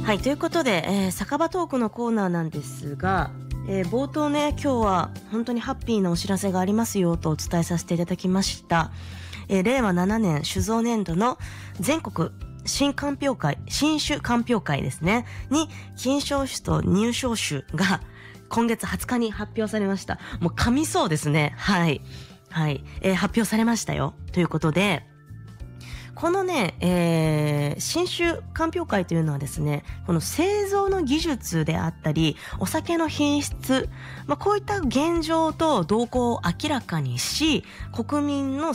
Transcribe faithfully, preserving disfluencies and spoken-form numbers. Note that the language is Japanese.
はい、ということで、えー、酒場トークのコーナーなんですが、えー、冒頭ね、今日は本当にハッピーなお知らせがありますよとお伝えさせていただきました。えー、れいわななねん酒造年度の全国新鑑評会、新酒鑑評会ですね、に金賞酒と入賞酒が今月はつかに発表されました。もう噛みそうですね。はい。はい。えー、発表されましたよ。ということで、このね、えー、新酒鑑評会というのはですね、この製造の技術であったり、お酒の品質、まあ、こういった現状と動向を明らかにし、国民の